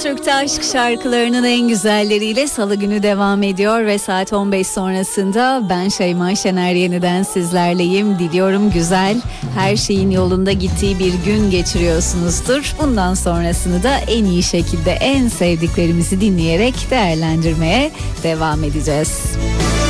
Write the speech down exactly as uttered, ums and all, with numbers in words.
Türk'te aşk şarkılarının en güzelleriyle Salı günü devam ediyor ve saat on beş sonrasında ben Şeyma Şener yeniden sizlerleyim. Diliyorum güzel, her şeyin yolunda gittiği bir gün geçiriyorsunuzdur. Bundan sonrasını da en iyi şekilde en sevdiklerimizi dinleyerek değerlendirmeye devam edeceğiz.